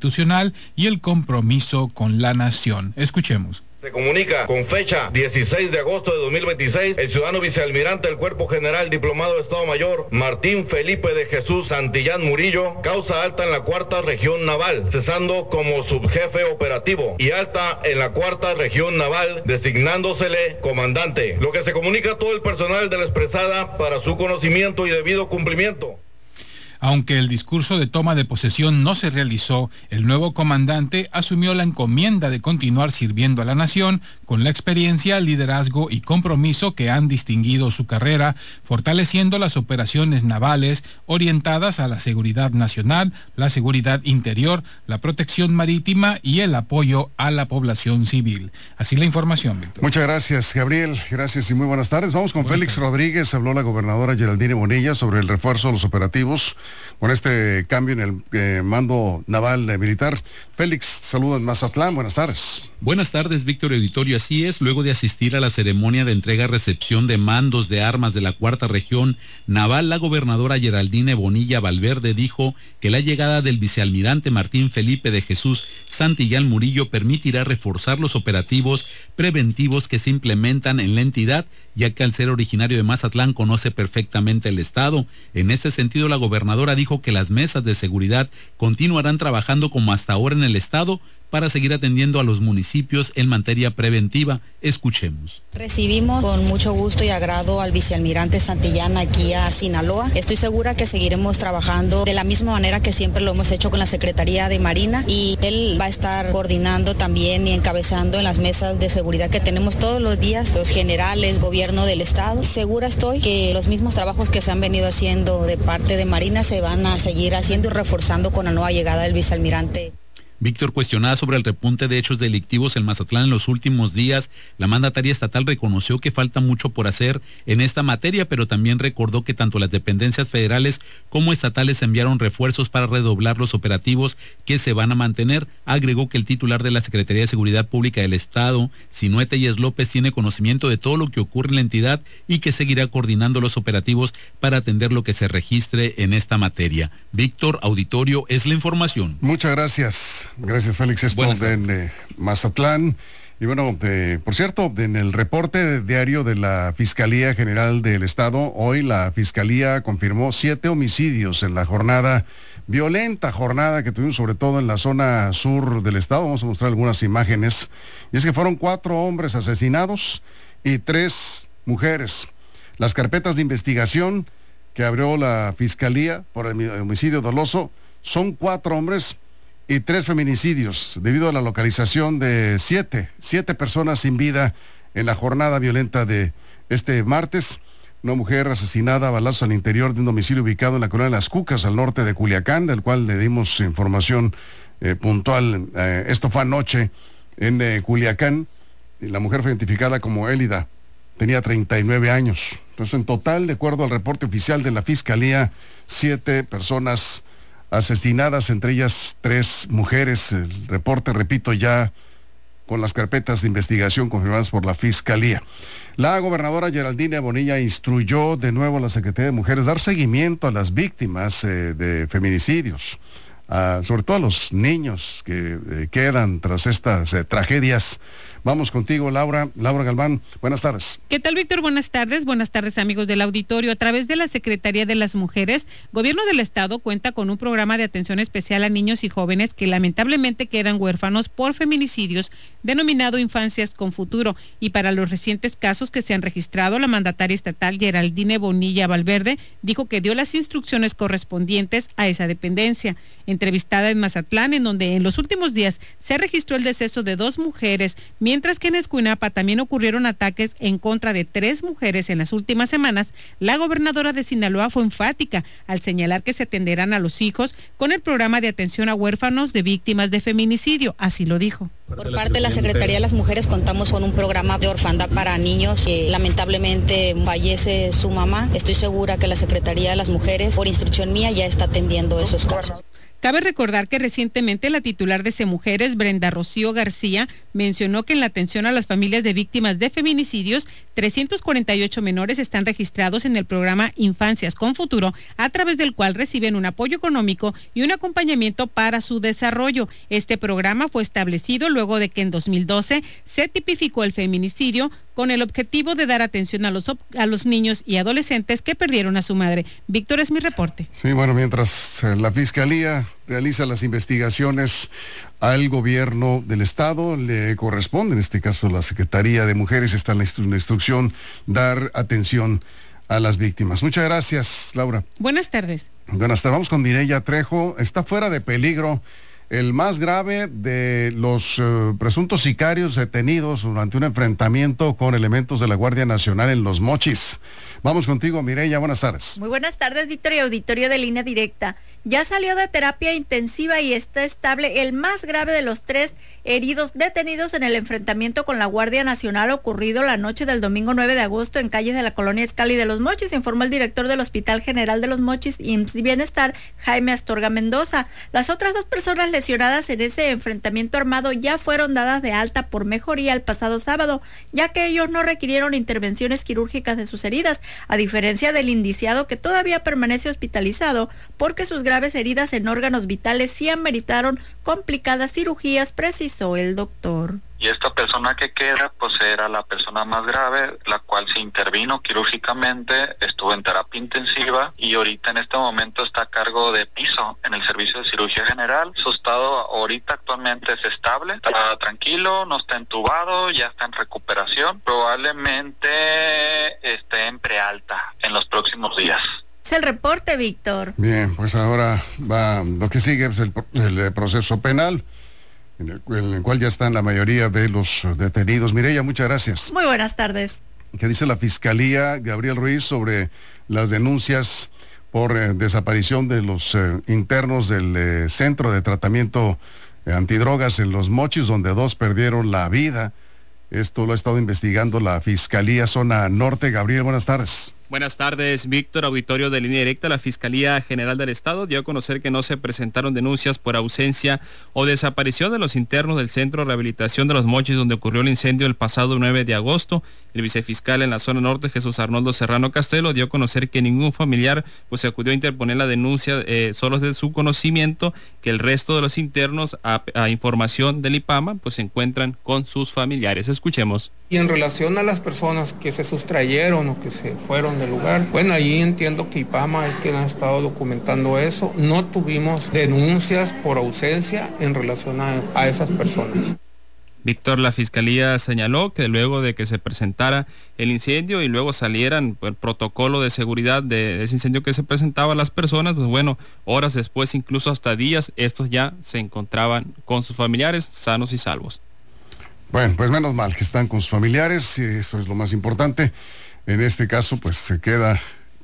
institucional y el compromiso con la nación. Escuchemos. Se comunica con fecha 16 de agosto de 2026, el ciudadano vicealmirante del Cuerpo General Diplomado de Estado Mayor, Martín Felipe de Jesús Santillán Murillo, causa alta en la 4ª Región Naval, cesando como subjefe operativo, y alta en la 4ª Región Naval, designándosele comandante. Lo que se comunica a todo el personal de la expresada para su conocimiento y debido cumplimiento. Aunque el discurso de toma de posesión no se realizó, el nuevo comandante asumió la encomienda de continuar sirviendo a la nación con la experiencia, liderazgo y compromiso que han distinguido su carrera, fortaleciendo las operaciones navales orientadas a la seguridad nacional, la seguridad interior, la protección marítima y el apoyo a la población civil. Así la información, Víctor. Muchas gracias, Gabriel. Gracias y muy buenas tardes. Vamos con Félix Rodríguez. Habló la gobernadora Geraldine Bonilla sobre el refuerzo de los operativos con este cambio en el mando naval militar. Félix, saludos en Mazatlán, buenas tardes. Buenas tardes, Víctor Auditorio. Así es, luego de asistir a la ceremonia de entrega-recepción de mandos de armas de la 4ª Región Naval, la gobernadora Geraldine Bonilla Valverde dijo que la llegada del vicealmirante Martín Felipe de Jesús Santillán Murillo permitirá reforzar los operativos preventivos que se implementan en la entidad, ya que al ser originario de Mazatlán conoce perfectamente el estado. En este sentido, la gobernadora dijo que las mesas de seguridad continuarán trabajando como hasta ahora en el estado para seguir atendiendo a los municipios en materia preventiva. Escuchemos. Recibimos con mucho gusto y agrado al vicealmirante Santillán aquí a Sinaloa. Estoy segura que seguiremos trabajando de la misma manera que siempre lo hemos hecho con la Secretaría de Marina, y él va a estar coordinando también y encabezando en las mesas de seguridad que tenemos todos los días, los generales, gobierno del estado. Segura estoy que los mismos trabajos que se han venido haciendo de parte de Marina se van a seguir haciendo y reforzando con la nueva llegada del vicealmirante. Víctor, cuestionada sobre el repunte de hechos delictivos en Mazatlán en los últimos días, la mandataria estatal reconoció que falta mucho por hacer en esta materia, pero también recordó que tanto las dependencias federales como estatales enviaron refuerzos para redoblar los operativos que se van a mantener. Agregó que el titular de la Secretaría de Seguridad Pública del Estado, Sinué Tellez López, tiene conocimiento de todo lo que ocurre en la entidad y que seguirá coordinando los operativos para atender lo que se registre en esta materia. Víctor, auditorio, es la información. Muchas gracias. Gracias, Félix. Esto de Mazatlán. Y bueno, por cierto, en el reporte diario de la Fiscalía General del Estado, hoy la Fiscalía confirmó 7 homicidios en la violenta jornada que tuvimos, sobre todo en la zona sur del estado. Vamos a mostrar algunas imágenes. Y es que fueron 4 hombres asesinados y 3 mujeres. Las carpetas de investigación que abrió la Fiscalía por el homicidio doloso son 4 hombres y 3 feminicidios, debido a la localización de 7 personas sin vida en la jornada violenta de este martes. Una mujer asesinada a balazos al interior de un domicilio ubicado en la colonia Las Cucas, al norte de Culiacán, del cual le dimos información puntual. Esto fue anoche en Culiacán. Y la mujer fue identificada como Élida. Tenía 39 años. Entonces, en total, de acuerdo al reporte oficial de la Fiscalía, 7 personas asesinadas, entre ellas 3 mujeres. El reporte, repito, ya con las carpetas de investigación confirmadas por la Fiscalía. La gobernadora Geraldine Bonilla instruyó de nuevo a la Secretaría de Mujeres dar seguimiento a las víctimas de feminicidios, sobre todo a los niños que quedan tras estas tragedias. Vamos contigo, Laura Galván. Buenas tardes. ¿Qué tal, Víctor? Buenas tardes, amigos del auditorio. A través de la Secretaría de las Mujeres, Gobierno del Estado cuenta con un programa de atención especial a niños y jóvenes que lamentablemente quedan huérfanos por feminicidios, denominado Infancias con Futuro. Y para los recientes casos que se han registrado, la mandataria estatal Geraldine Bonilla Valverde dijo que dio las instrucciones correspondientes a esa dependencia. Entrevistada en Mazatlán, en donde en los últimos días se registró el deceso de 2 mujeres, mientras que en Escuinapa también ocurrieron ataques en contra de 3 mujeres en las últimas semanas, la gobernadora de Sinaloa fue enfática al señalar que se atenderán a los hijos con el programa de atención a huérfanos de víctimas de feminicidio, así lo dijo. Por parte de la Secretaría de las Mujeres contamos con un programa de orfandad para niños que lamentablemente fallece su mamá. Estoy segura que la Secretaría de las Mujeres, por instrucción mía, ya está atendiendo esos casos. Cabe recordar que recientemente la titular de CEMujeres, Brenda Rocío García, mencionó que en la atención a las familias de víctimas de feminicidios, 348 menores están registrados en el programa Infancias con Futuro, a través del cual reciben un apoyo económico y un acompañamiento para su desarrollo. Este programa fue establecido luego de que en 2012 se tipificó el feminicidio con el objetivo de dar atención a los niños y adolescentes que perdieron a su madre. Víctor, es mi reporte. Sí, bueno, mientras la Fiscalía realiza las investigaciones, al gobierno del Estado le corresponde, en este caso a la Secretaría de Mujeres, está la instrucción dar atención a las víctimas. Muchas gracias, Laura. Buenas tardes. Buenas tardes. Vamos con Mireya Trejo. Está fuera de peligro el más grave de los presuntos sicarios detenidos durante un enfrentamiento con elementos de la Guardia Nacional en Los Mochis. Vamos contigo, Mireya, buenas tardes. Muy buenas tardes, Víctor y auditorio de Línea Directa. Ya salió de terapia intensiva y está estable el más grave de los 3 heridos detenidos en el enfrentamiento con la Guardia Nacional ocurrido la noche del domingo 9 de agosto en calles de la colonia Escali de Los Mochis, informó el director del Hospital General de Los Mochis, IMSS y Bienestar, Jaime Astorga Mendoza. Las otras 2 personas lesionadas en ese enfrentamiento armado ya fueron dadas de alta por mejoría el pasado sábado, ya que ellos no requirieron intervenciones quirúrgicas de sus heridas, a diferencia del indiciado que todavía permanece hospitalizado porque sus graves heridas en órganos vitales sí ameritaron complicadas cirugías, precisó el doctor. Y esta persona que queda, pues era la persona más grave, la cual se intervino quirúrgicamente, estuvo en terapia intensiva y ahorita en este momento está a cargo de piso en el servicio de cirugía general. Su estado ahorita actualmente es estable, está tranquilo, no está entubado, ya está en recuperación, probablemente esté en prealta en los próximos días. Es el reporte, Víctor. Bien, pues ahora va lo que sigue, es el proceso penal, en el cual ya están la mayoría de los detenidos. Mireya, muchas gracias. Muy buenas tardes. ¿Qué dice la Fiscalía, Gabriel Ruiz, sobre las denuncias por desaparición de los internos del Centro de Tratamiento Antidrogas en Los Mochis, donde 2 perdieron la vida? Esto lo ha estado investigando la Fiscalía Zona Norte. Gabriel, buenas tardes. Buenas tardes, Víctor, auditorio de Línea Directa. La Fiscalía General del Estado dio a conocer que no se presentaron denuncias por ausencia o desaparición de los internos del Centro de Rehabilitación de Los Mochis, donde ocurrió el incendio el pasado 9 de agosto. El vicefiscal en la zona norte, Jesús Arnoldo Serrano Castelo, dio a conocer que ningún familiar se acudió a interponer la denuncia, solo de su conocimiento que el resto de los internos, a información del IPAMA, se encuentran con sus familiares. Escuchemos. Y en relación a las personas que se sustrayeron o que se fueron del lugar, bueno, ahí entiendo que IPAMA es quien ha estado documentando eso. No tuvimos denuncias por ausencia en relación a esas personas. Víctor, la Fiscalía señaló que luego de que se presentara el incendio y luego salieran el protocolo de seguridad de ese incendio que se presentaba a las personas, horas después, incluso hasta días, estos ya se encontraban con sus familiares sanos y salvos. Bueno, pues menos mal que están con sus familiares, y eso es lo más importante. En este caso, pues se queda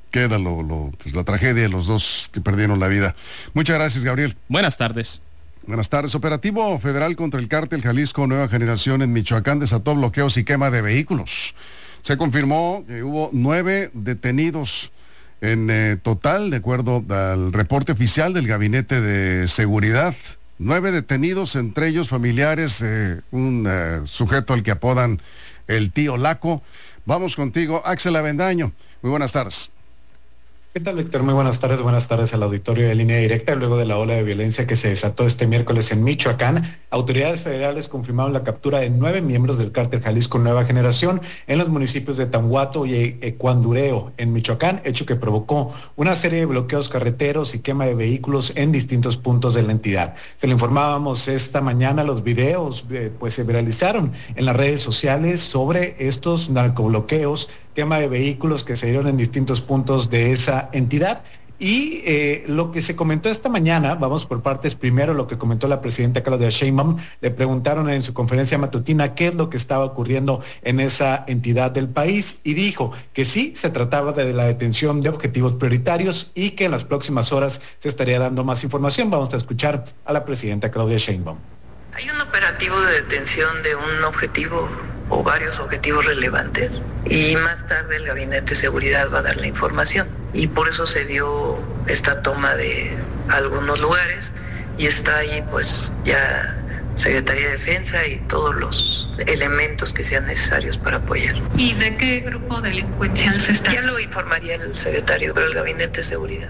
la tragedia de los 2 que perdieron la vida. Muchas gracias, Gabriel. Buenas tardes. Buenas tardes. Operativo federal contra el cártel Jalisco Nueva Generación en Michoacán desató bloqueos y quema de vehículos. Se confirmó que hubo 9 detenidos en total, de acuerdo al reporte oficial del Gabinete de Seguridad. 9 detenidos, entre ellos familiares de un sujeto al que apodan el tío Laco. Vamos contigo, Axel Avendaño. Muy buenas tardes. ¿Qué tal, Víctor? Muy buenas tardes al auditorio de Línea Directa. Luego de la ola de violencia que se desató este miércoles en Michoacán, autoridades federales confirmaron la captura de 9 miembros del cártel Jalisco Nueva Generación en los municipios de Tamhuato y Ecuandureo, en Michoacán, hecho que provocó una serie de bloqueos carreteros y quema de vehículos en distintos puntos de la entidad. Se lo informábamos esta mañana, los videos se viralizaron en las redes sociales sobre estos narcobloqueos, quema de vehículos que se dieron en distintos puntos de esa entidad. Y lo que se comentó esta mañana, vamos por partes. Primero, lo que comentó la presidenta Claudia Sheinbaum. Le preguntaron en su conferencia matutina qué es lo que estaba ocurriendo en esa entidad del país y dijo que sí, se trataba de la detención de objetivos prioritarios y que en las próximas horas se estaría dando más información. Vamos a escuchar a la presidenta Claudia Sheinbaum. Hay un operativo de detención de un objetivo o varios objetivos relevantes y más tarde el Gabinete de Seguridad va a dar la información y por eso se dio esta toma de algunos lugares y está ahí pues ya Secretaría de Defensa y todos los elementos que sean necesarios para apoyar. ¿Y de qué grupo delincuencial se está? Ya lo informaría el secretario, pero el Gabinete de Seguridad.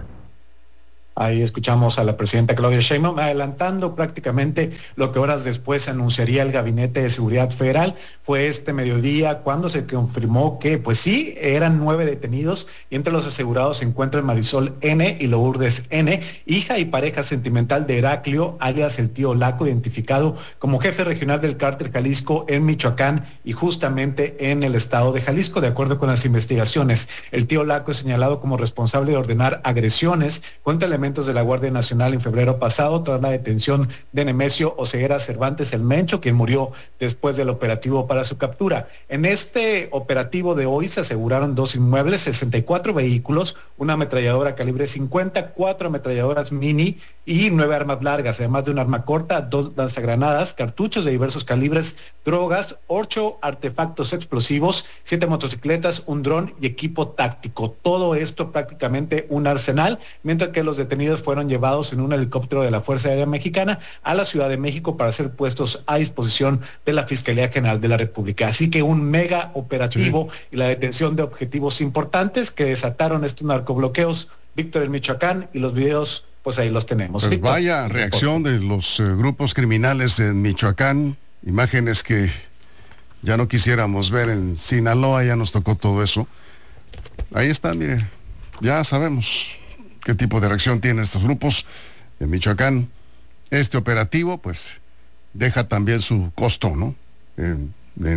Ahí escuchamos a la presidenta Claudia Sheinbaum adelantando prácticamente lo que horas después anunciaría el Gabinete de Seguridad Federal. Fue este mediodía cuando se confirmó que, pues sí, eran 9 detenidos y entre los asegurados se encuentran Marisol N. y Lourdes N., hija y pareja sentimental de Heraclio, alias el tío Laco, identificado como jefe regional del cártel Jalisco en Michoacán y justamente en el estado de Jalisco. De acuerdo con las investigaciones, el tío Laco es señalado como responsable de ordenar agresiones contra elementos de la Guardia Nacional en febrero pasado tras la detención de Nemesio Oseguera Cervantes el Mencho, quien murió después del operativo para su captura. En este operativo de hoy se aseguraron 2 inmuebles, 64 vehículos, una ametralladora calibre 50, 4 ametralladoras mini y 9 armas largas, además de un arma corta, 2 lanzagranadas, cartuchos de diversos calibres, drogas, 8 artefactos explosivos, 7 motocicletas, un dron y equipo táctico. Todo esto prácticamente un arsenal, mientras que los detenidos fueron llevados en un helicóptero de la Fuerza Aérea Mexicana a la Ciudad de México para ser puestos a disposición de la Fiscalía General de la República. Así que un mega operativo y la detención de objetivos importantes que desataron estos narcobloqueos, Víctor, en Michoacán, y los videos pues ahí los tenemos. Pues Víctor, vaya reacción de los grupos criminales en Michoacán, imágenes que ya no quisiéramos ver en Sinaloa, ya nos tocó todo eso. Ahí está, mire, ya sabemos qué tipo de reacción tienen estos grupos en Michoacán. Este operativo pues deja también su costo, ¿no? En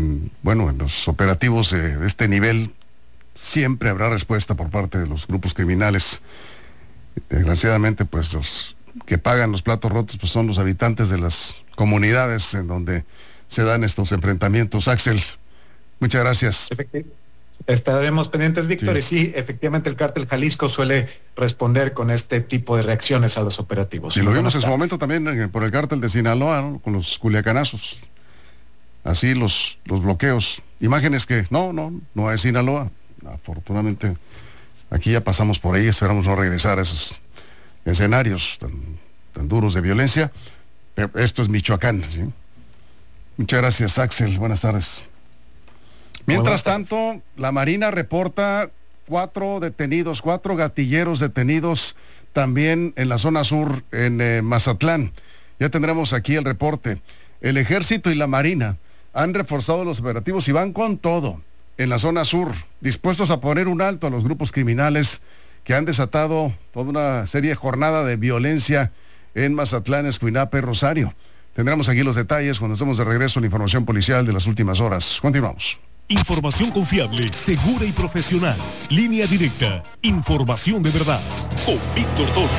los operativos de este nivel siempre habrá respuesta por parte de los grupos criminales. Desgraciadamente pues los que pagan los platos rotos pues son los habitantes de las comunidades en donde se dan estos enfrentamientos. Axel, muchas gracias. Estaremos pendientes, Víctor, y sí, efectivamente el cártel Jalisco suele responder con este tipo de reacciones a los operativos. Y lo vimos en su momento también por el cártel de Sinaloa, ¿no? Con los culiacanazos. Así los bloqueos. Imágenes que no es Sinaloa. Afortunadamente, aquí ya pasamos por ahí, esperamos no regresar a esos escenarios tan duros de violencia. Pero esto es Michoacán, ¿sí? Muchas gracias, Axel. Buenas tardes. Mientras tanto, la Marina reporta 4 gatilleros detenidos también en la zona sur, en Mazatlán. Ya tendremos aquí el reporte. El Ejército y la Marina han reforzado los operativos y van con todo en la zona sur, dispuestos a poner un alto a los grupos criminales que han desatado toda una serie de jornada de violencia en Mazatlán, Escuinapa, Rosario. Tendremos aquí los detalles cuando estemos de regreso en la información policial de las últimas horas. Continuamos. Información confiable, segura y profesional. Línea directa. Información de verdad. Con Víctor Torres.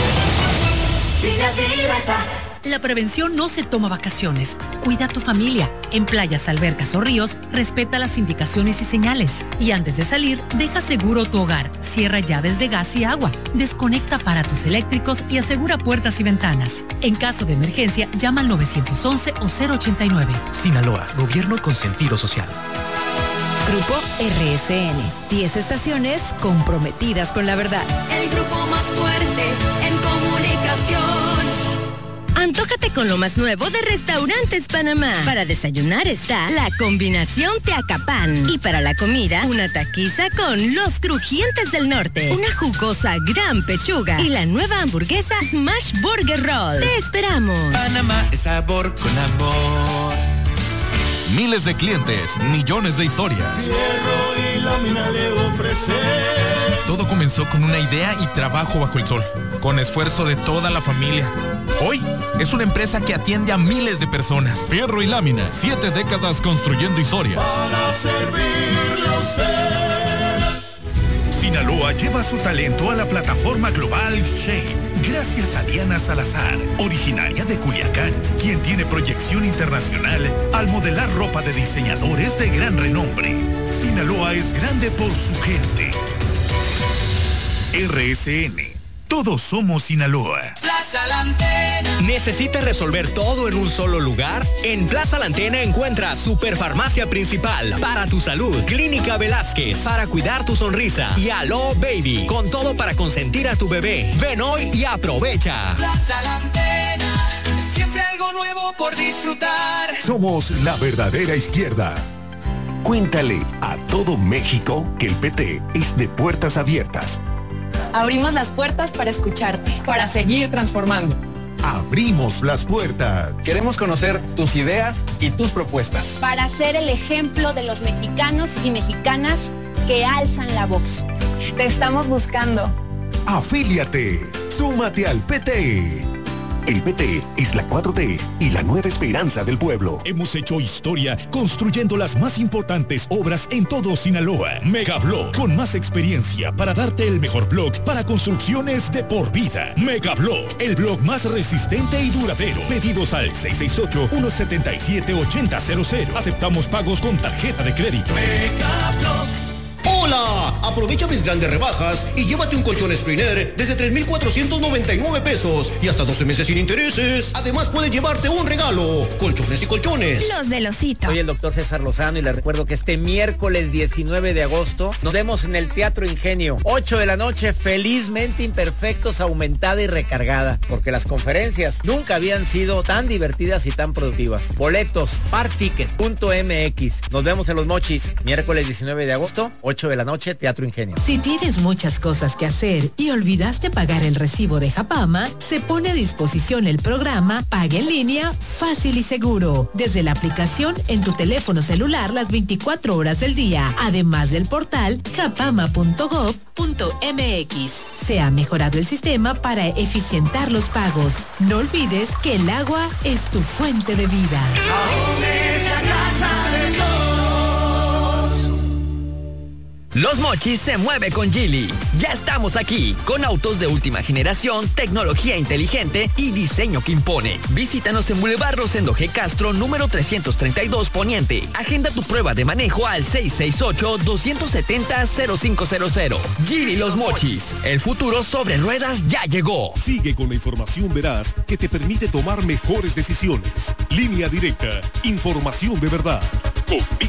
Línea directa. La prevención no se toma vacaciones. Cuida a tu familia. En playas, albercas o ríos, respeta las indicaciones y señales. Y antes de salir, deja seguro tu hogar. Cierra llaves de gas y agua. Desconecta aparatos eléctricos y asegura puertas y ventanas. En caso de emergencia, llama al 911 o 089. Sinaloa, gobierno con sentido social. Grupo RSN, 10 estaciones comprometidas con la verdad. El grupo más fuerte en comunicación. Antójate con lo más nuevo de Restaurantes Panamá. Para desayunar está la combinación Teacapán. Y para la comida, una taquiza con los crujientes del norte, una jugosa gran pechuga y la nueva hamburguesa Smash Burger Roll. Te esperamos. Panamá es sabor con amor. Miles de clientes, millones de historias. Fierro y lámina le ofrece. Todo comenzó con una idea y trabajo bajo el sol, con esfuerzo de toda la familia. Hoy es una empresa que atiende a miles de personas. Fierro y lámina, 7 décadas construyendo historias. Para servirle a usted. Sinaloa lleva su talento a la plataforma global Shane. Gracias a Diana Salazar, originaria de Culiacán, quien tiene proyección internacional al modelar ropa de diseñadores de gran renombre. Sinaloa es grande por su gente. RSN. Todos somos Sinaloa. Plaza La Antena. ¿Necesitas resolver todo en un solo lugar? En Plaza La Antena encuentras Superfarmacia Principal para tu salud, Clínica Velázquez para cuidar tu sonrisa y Alo Baby con todo para consentir a tu bebé. Ven hoy y aprovecha. Plaza La Antena. Siempre algo nuevo por disfrutar. Somos la verdadera izquierda. Cuéntale a todo México que el PT es de puertas abiertas. Abrimos las puertas para escucharte, para seguir transformando. Abrimos las puertas. Queremos conocer tus ideas y tus propuestas. Para ser el ejemplo de los mexicanos y mexicanas que alzan la voz. Te estamos buscando. Afíliate. Súmate al PT. El PT es la 4T y la nueva esperanza del pueblo. Hemos hecho historia construyendo las más importantes obras en todo Sinaloa. Megablock, con más experiencia para darte el mejor block para construcciones de por vida. Megablock, el block más resistente y duradero. Pedidos al 668-177-8000. Aceptamos pagos con tarjeta de crédito. Megablock. ¡Hola! Aprovecha mis grandes rebajas y llévate un colchón Spriner desde 3,499 pesos y hasta 12 meses sin intereses. Además puedes llevarte un regalo, colchones y colchones. Los del Osito. Soy el doctor César Lozano y les recuerdo que este miércoles 19 de agosto nos vemos en el Teatro Ingenio. 8 de la noche, Felizmente Imperfectos, aumentada y recargada. Porque las conferencias nunca habían sido tan divertidas y tan productivas. Boletos, parkticket.mx. Nos vemos en Los Mochis, miércoles 19 de agosto, 8 de la noche, Teatro Ingenio. Si tienes muchas cosas que hacer y olvidaste pagar el recibo de Japama, se pone a disposición el programa Paga en Línea Fácil y Seguro. Desde la aplicación en tu teléfono celular las 24 horas del día. Además del portal japama.gov.mx. Se ha mejorado el sistema para eficientar los pagos. No olvides que el agua es tu fuente de vida. Aún es la casa de todos. Los Mochis se mueve con Geely. Ya estamos aquí, con autos de última generación, tecnología inteligente y diseño que impone. Visítanos en Boulevard Rosendo G. Castro, número 332 Poniente. Agenda tu prueba de manejo al 668-270-0500. Geely Los Mochis. El futuro sobre ruedas ya llegó. Sigue con la información veraz que te permite tomar mejores decisiones. Línea Directa. Información de verdad. Con